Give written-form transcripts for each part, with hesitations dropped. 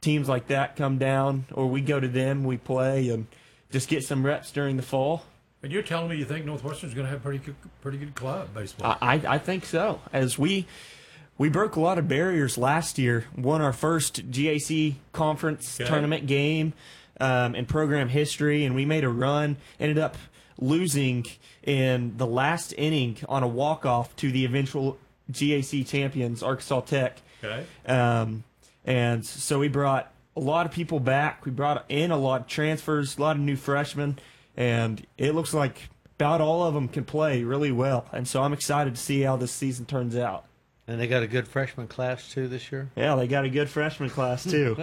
teams like that come down, or we go to them, we play, and just get some reps during the fall. And you're telling me you think Northwestern's going to have a pretty good club baseball? I think so. As we broke a lot of barriers last year, won our first GAC conference tournament game in program history, and we made a run, ended up losing in the last inning on a walk-off to the eventual GAC champions, Arkansas Tech. Okay. And so we brought a lot of people back. We brought in a lot of transfers, a lot of new freshmen, and it looks like about all of them can play really well. And so I'm excited to see how this season turns out. And they got a good freshman class, too, this year? Yeah, they got a good freshman class, too.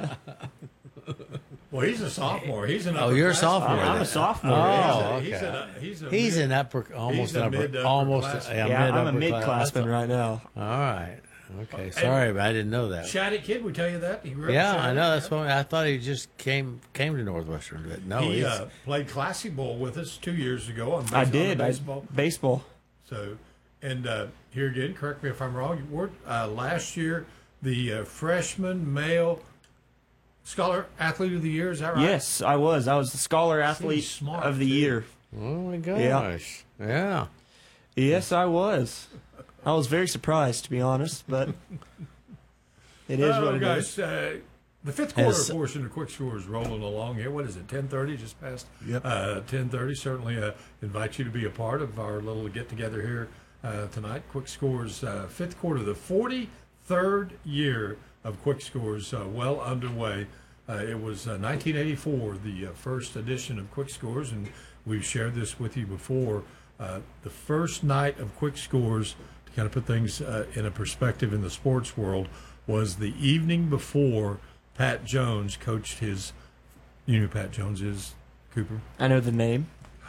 Well, he's a sophomore. He's an you're a sophomore. I'm a sophomore. Oh, yeah. okay. He's an upper, almost an upper, almost I'm a mid-classman right now. All right. Okay. Sorry, but I didn't know that. Shattuck kid, we tell you that. I know. That's why I thought he just came to Northwestern, but no, he played Classy Bowl with us 2 years ago on baseball. I did baseball. So, and here again, correct me if I'm wrong. Last year, the freshman male Scholar Athlete of the Year, is that right? Yes, I was. I was the Scholar Athlete of the Year. Oh, my gosh. Yeah. Yes, I was. I was very surprised, to be honest, but it is what it is. The fifth quarter portion of Quick Score is rolling along here. What is it, 10:30, just past 10:30? Certainly invite you to be a part of our little get-together here tonight. Quick Scores fifth quarter, the 43rd year of Quick Scores well underway. It was 1984, the first edition of Quick Scores, and we've shared this with you before. The first night of Quick Scores, to kind of put things in a perspective in the sports world, was the evening before Pat Jones coached his. You know who Pat Jones is, Cooper? I know the name.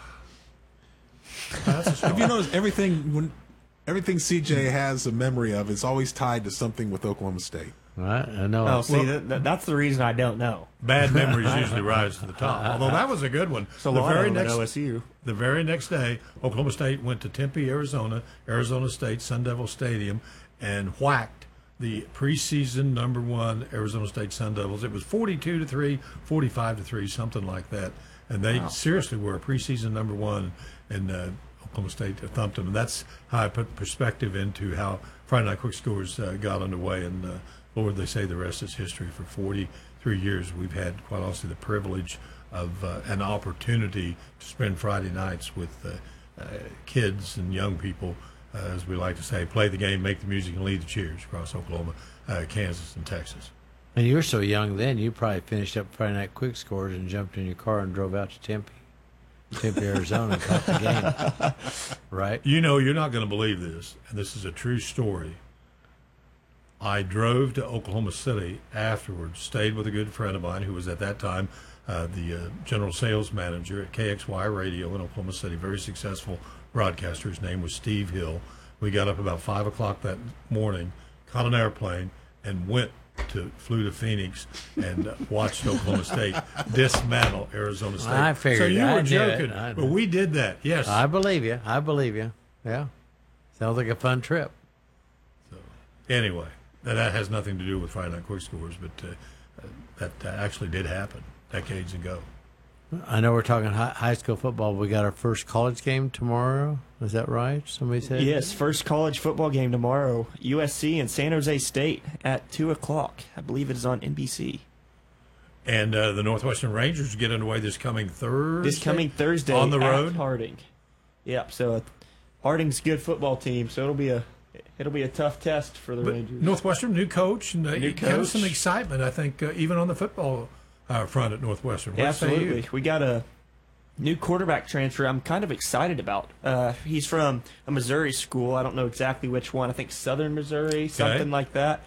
Have you noticed everything CJ has a memory of is always tied to something with Oklahoma State? Right, I know. Oh, see, that's the reason I don't know. Bad memories usually rise to the top. Although that was a good one. So the very next OSU. The very next day, Oklahoma State went to Tempe, Arizona State, Sun Devil Stadium, and whacked the preseason #1 Arizona State Sun Devils. It was 42-3, 45-3, something like that. And they seriously were a preseason #1, and Oklahoma State thumped them. And that's how I put perspective into how Friday Night Quick Scores got underway. And Lord, they say the rest is history. For 43 years, we've had, quite honestly, the privilege of an opportunity to spend Friday nights with kids and young people, as we like to say, play the game, make the music, and lead the cheers across Oklahoma, Kansas, and Texas. And you were so young then, you probably finished up Friday Night Quick Scores and jumped in your car and drove out to Tempe, Arizona, and caught the game. Right? You know, you're not going to believe this, and this is a true story. I drove to Oklahoma City afterwards, stayed with a good friend of mine who was at that time the general sales manager at KXY Radio in Oklahoma City, very successful broadcaster. His name was Steve Hill. We got up about 5 o'clock that morning, caught an airplane, and flew to Phoenix and watched Oklahoma State dismantle Arizona State. I figured. So you were joking, but we did that. Yes, I believe you. Yeah, sounds like a fun trip. So anyway, that has nothing to do with Friday Night Quick Scores, but that actually did happen decades ago. I know we're talking high school football. We got our first college game tomorrow. Is that right? Somebody said? Yes, first college football game tomorrow. USC and San Jose State at 2 o'clock. I believe it is on NBC. And the Northwestern Rangers get underway this coming Thursday. On the road? At Harding. Yep, so Harding's a good football team, so it'll be a tough test for the Rangers. Northwestern, new coach, and kind of some excitement, I think, even on the football front at Northwestern. Absolutely. We got a new quarterback transfer I'm kind of excited about. He's from a Missouri school. I don't know exactly which one. I think Southern Missouri, something like that.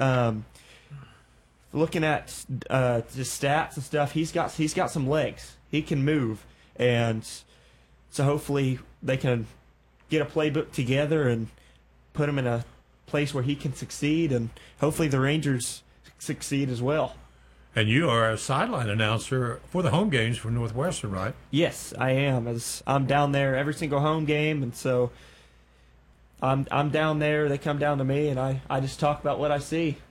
Looking at just stats and stuff, he's got some legs. He can move, and so hopefully they can get a playbook together and put him in a place where he can succeed, and hopefully the Rangers succeed as well. And you are a sideline announcer for the home games for Northwestern, right? Yes, I am. As I'm down there every single home game, and so I'm down there. They come down to me, and I just talk about what I see.